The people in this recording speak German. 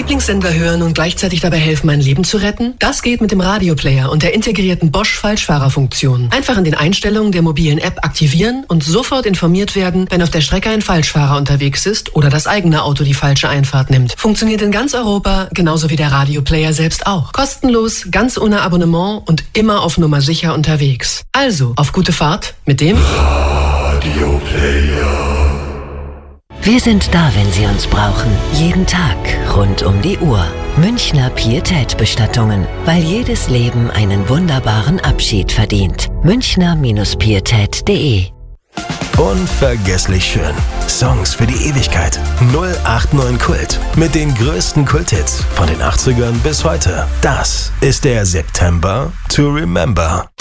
Lieblingssender hören und gleichzeitig dabei helfen, mein Leben zu retten? Das geht mit dem Radioplayer und der integrierten Bosch Falschfahrerfunktion. Einfach in den Einstellungen der mobilen App aktivieren und sofort informiert werden, wenn auf der Strecke ein Falschfahrer unterwegs ist oder das eigene Auto die falsche Einfahrt nimmt. Funktioniert in ganz Europa, genauso wie der Radioplayer selbst auch. Kostenlos, ganz ohne Abonnement und immer auf Nummer sicher unterwegs. Also, auf gute Fahrt mit dem Radioplayer. Wir sind da, wenn Sie uns brauchen. Jeden Tag, rund um die Uhr. Münchner Pietät-Bestattungen. Weil jedes Leben einen wunderbaren Abschied verdient. Münchner-Pietät.de. Unvergesslich schön. Songs für die Ewigkeit. 089 Kult. Mit den größten Kulthits von den 80ern bis heute. Das ist der September to Remember.